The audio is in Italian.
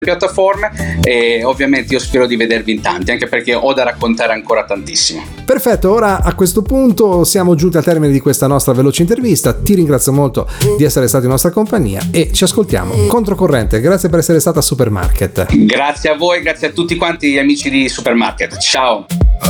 piattaforme, e ovviamente io spero di vedervi in tanti, anche perché ho da raccontare ancora tantissimo. Perfetto, ora a questo punto siamo giunti al termine di questa nostra veloce intervista. Ti ringrazio molto di essere stato in nostra compagnia e ci ascoltiamo controcorrente. Grazie per essere stata a Supermarket. Grazie a voi, grazie a tutti quanti gli amici di Supermarket, ciao.